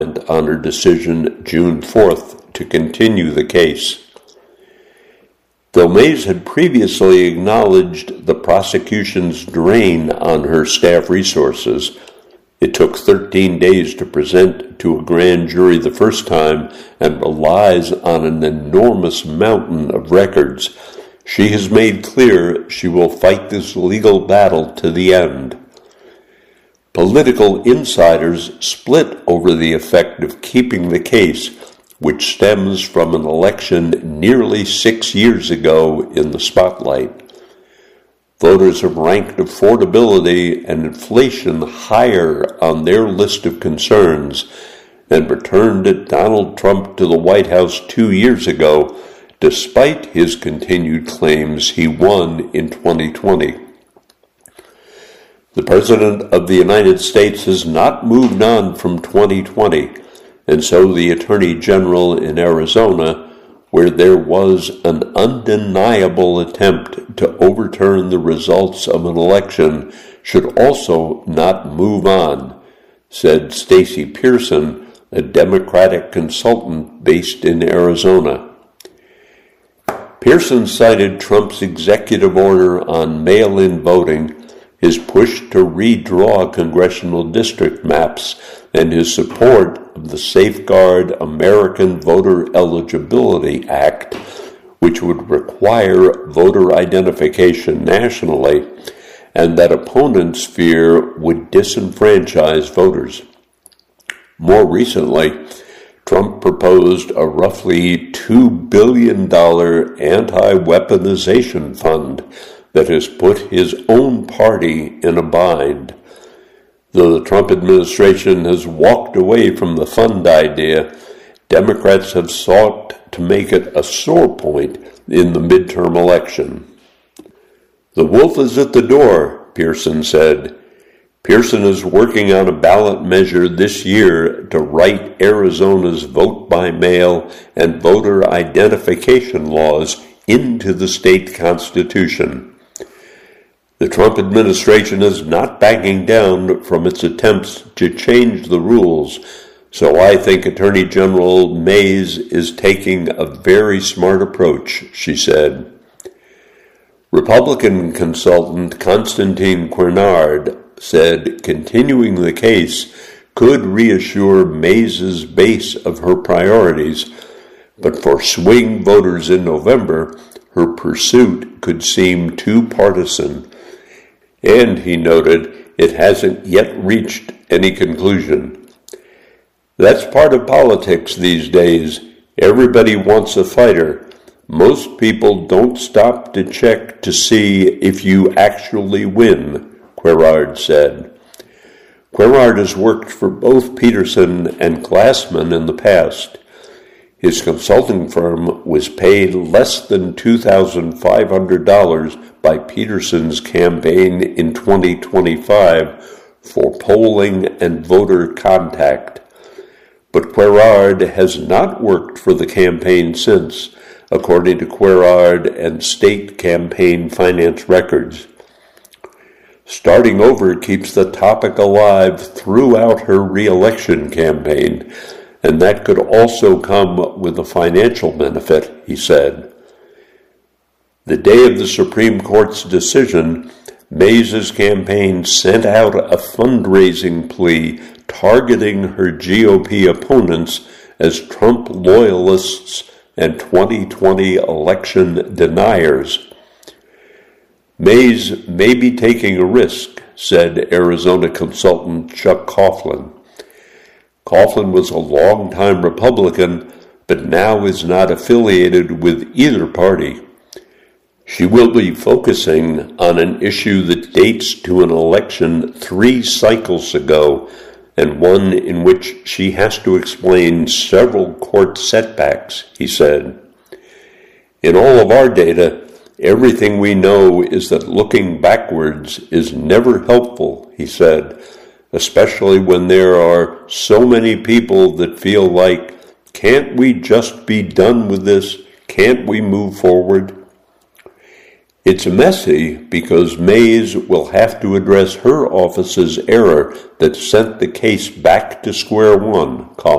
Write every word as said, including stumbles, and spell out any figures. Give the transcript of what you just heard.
on her decision June fourth to continue the case. Though Mays had previously acknowledged the prosecution's drain on her staff resources, it took thirteen days to present to a grand jury the first time and relies on an enormous mountain of records. She has made clear she will fight this legal battle to the end. Political insiders split over the effect of keeping the case, which stems from an election nearly six years ago in the spotlight. Voters have ranked affordability and inflation higher on their list of concerns and returned Donald Trump to the White House two years ago, despite his continued claims he won in twenty twenty. The President of the United States has not moved on from twenty twenty, and so the Attorney General in Arizona, where there was an undeniable attempt to overturn the results of an election, should also not move on, said Stacey Pearson, a Democratic consultant based in Arizona. Pearson cited Trump's executive order on mail-in voting, his push to redraw congressional district maps, and his support of the Safeguard American Voter Eligibility Act, which would require voter identification nationally, and that opponents fear would disenfranchise voters. More recently, Trump proposed a roughly two billion dollars anti-weaponization fund that has put his own party in a bind. Though the Trump administration has walked away from the fund idea, Democrats have sought to make it a sore point in the midterm election. The wolf is at the door, Pearson said. Pearson is working on a ballot measure this year to write Arizona's vote-by-mail and voter identification laws into the state constitution. The Trump administration is not backing down from its attempts to change the rules, so I think Attorney General Mays is taking a very smart approach, she said. Republican consultant Constantine Quernard said continuing the case could reassure Mays's base of her priorities, but for swing voters in November, her pursuit could seem too partisan. And, he noted, it hasn't yet reached any conclusion. That's part of politics these days. Everybody wants a fighter. Most people don't stop to check to see if you actually win, Querard said. Querard has worked for both Peterson and Glassman in the past. His consulting firm was paid less than two thousand five hundred dollars by Peterson's campaign in twenty twenty-five for polling and voter contact. But Querard has not worked for the campaign since, according to Querard and state campaign finance records. Starting over keeps the topic alive throughout her re-election campaign, and that could also come with a financial benefit, he said. The day of the Supreme Court's decision, Mays' campaign sent out a fundraising plea targeting her G O P opponents as Trump loyalists and twenty twenty election deniers. Mays may be taking a risk, said Arizona consultant Chuck Coughlin. Coughlin was a longtime Republican, but now is not affiliated with either party. She will be focusing on an issue that dates to an election three cycles ago, and one in which she has to explain several court setbacks, he said. In all of our data, everything we know is that looking backwards is never helpful, he said, especially when there are so many people that feel like, can't we just be done with this? Can't we move forward? It's messy because Mays will have to address her office's error that sent the case back to square one, Coughlin